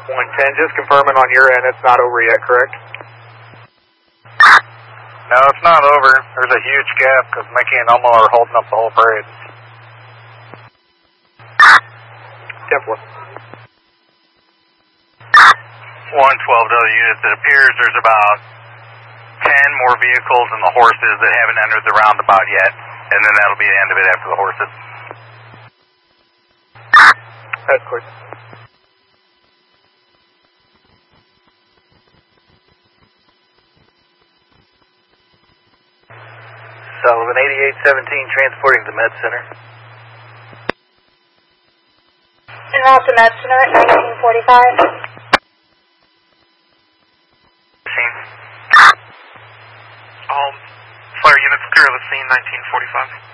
110, just confirming on your end, it's not over yet, correct? No, it's not over. There's a huge gap because Mickey and Elmo are holding up the whole parade. 10-4. 112 to the units. It appears there's about 10 more vehicles and the horses that haven't entered the roundabout yet, and then that'll be the end of it after the horses. That's clear. Sullivan 8817 transporting to the Med Center. En route to Med Center at 1945. All flare units clear of the scene, 1945.